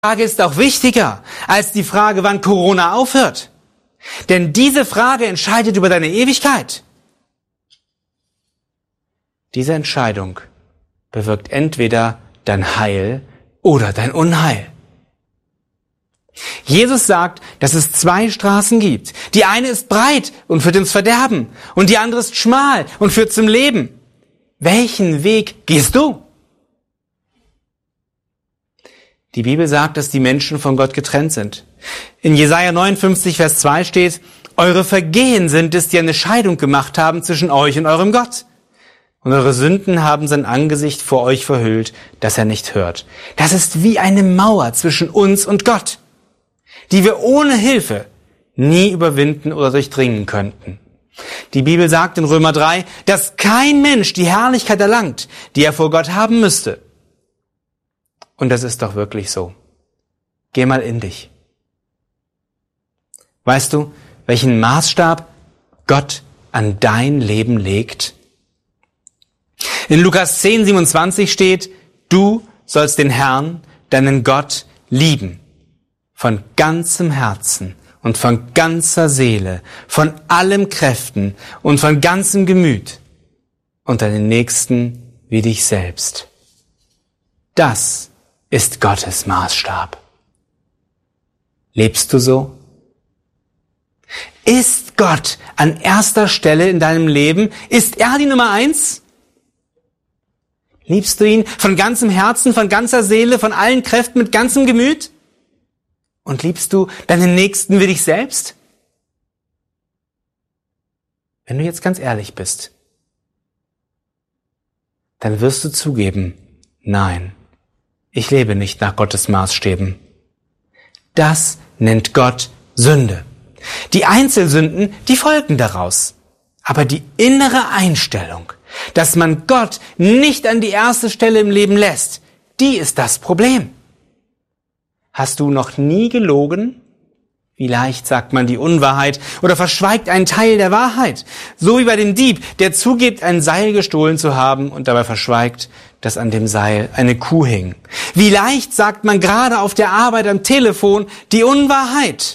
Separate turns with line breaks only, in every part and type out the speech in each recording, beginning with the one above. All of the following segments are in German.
Frage ist auch wichtiger als die Frage, wann Corona aufhört. Denn diese Frage entscheidet über deine Ewigkeit. Diese Entscheidung bewirkt entweder dein Heil oder dein Unheil. Jesus sagt, dass es zwei Straßen gibt. Die eine ist breit und führt ins Verderben und die andere ist schmal und führt zum Leben. Welchen Weg gehst du? Die Bibel sagt, dass die Menschen von Gott getrennt sind. In Jesaja 59, Vers 2 steht, eure Vergehen sind es, die eine Scheidung gemacht haben zwischen euch und eurem Gott. Und eure Sünden haben sein Angesicht vor euch verhüllt, dass er nicht hört. Das ist wie eine Mauer zwischen uns und Gott, die wir ohne Hilfe nie überwinden oder durchdringen könnten. Die Bibel sagt in Römer 3, dass kein Mensch die Herrlichkeit erlangt, die er vor Gott haben müsste. Und das ist doch wirklich so. Geh mal in dich. Weißt du, welchen Maßstab Gott an dein Leben legt? In Lukas 10, 27 steht, du sollst den Herrn, deinen Gott, lieben. Von ganzem Herzen und von ganzer Seele, von allem Kräften und von ganzem Gemüt und deinen Nächsten wie dich selbst. Das ist Gottes Maßstab. Lebst du so? Ist Gott an erster Stelle in deinem Leben? Ist er die Nummer 1? Liebst du ihn von ganzem Herzen, von ganzer Seele, von allen Kräften, mit ganzem Gemüt? Und liebst du deinen Nächsten wie dich selbst? Wenn du jetzt ganz ehrlich bist, dann wirst du zugeben, nein, ich lebe nicht nach Gottes Maßstäben. Das nennt Gott Sünde. Die Einzelsünden, die folgen daraus. Aber die innere Einstellung, dass man Gott nicht an die erste Stelle im Leben lässt, die ist das Problem. Hast du noch nie gelogen? Wie leicht sagt man die Unwahrheit oder verschweigt einen Teil der Wahrheit. So wie bei dem Dieb, der zugibt, ein Seil gestohlen zu haben und dabei verschweigt, dass an dem Seil eine Kuh hing. Wie leicht sagt man gerade auf der Arbeit am Telefon die Unwahrheit.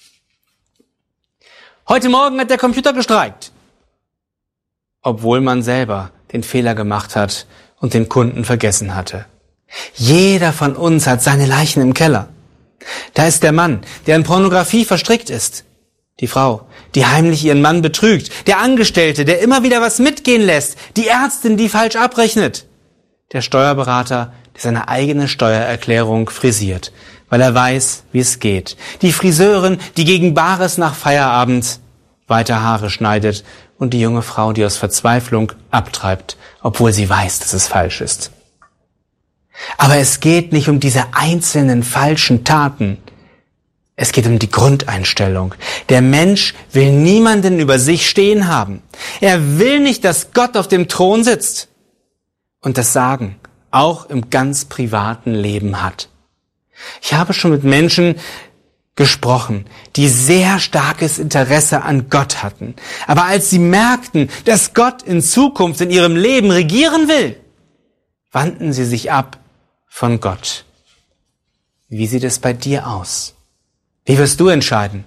Heute Morgen hat der Computer gestreikt, obwohl man selber den Fehler gemacht hat und den Kunden vergessen hatte. Jeder von uns hat seine Leichen im Keller. Da ist der Mann, der in Pornografie verstrickt ist. Die Frau, die heimlich ihren Mann betrügt. Der Angestellte, der immer wieder was mitgehen lässt. Die Ärztin, die falsch abrechnet. Der Steuerberater, der seine eigene Steuererklärung frisiert, weil er weiß, wie es geht. Die Friseurin, die gegen Bares nach Feierabend weiter Haare schneidet. Und die junge Frau, die aus Verzweiflung abtreibt, obwohl sie weiß, dass es falsch ist. Aber es geht nicht um diese einzelnen falschen Taten. Es geht um die Grundeinstellung. Der Mensch will niemanden über sich stehen haben. Er will nicht, dass Gott auf dem Thron sitzt und das Sagen auch im ganz privaten Leben hat. Ich habe schon mit Menschen gesprochen, die sehr starkes Interesse an Gott hatten. Aber als sie merkten, dass Gott in Zukunft in ihrem Leben regieren will, wandten sie sich ab von Gott. Wie sieht es bei dir aus? Wie wirst du entscheiden?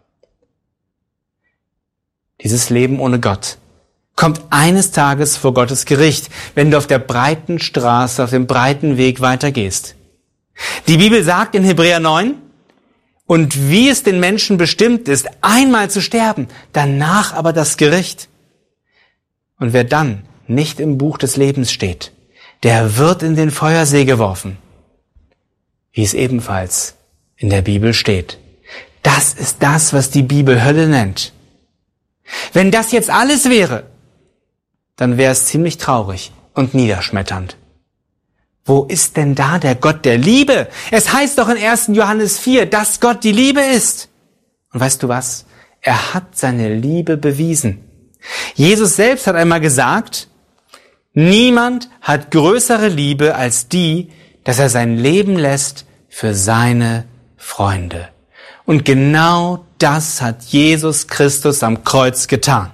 Dieses Leben ohne Gott kommt eines Tages vor Gottes Gericht, wenn du auf der breiten Straße, auf dem breiten Weg weitergehst. Die Bibel sagt in Hebräer 9, und wie es den Menschen bestimmt ist, einmal zu sterben, danach aber das Gericht. Und wer dann nicht im Buch des Lebens steht, der wird in den Feuersee geworfen, wie es ebenfalls in der Bibel steht. Das ist das, was die Bibel Hölle nennt. Wenn das jetzt alles wäre, dann wäre es ziemlich traurig und niederschmetternd. Wo ist denn da der Gott der Liebe? Es heißt doch in 1. Johannes 4, dass Gott die Liebe ist. Und weißt du was? Er hat seine Liebe bewiesen. Jesus selbst hat einmal gesagt, niemand hat größere Liebe als die, dass er sein Leben lässt für seine Freunde. Und genau das hat Jesus Christus am Kreuz getan.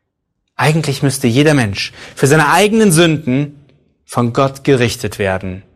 Eigentlich müsste jeder Mensch für seine eigenen Sünden von Gott gerichtet werden.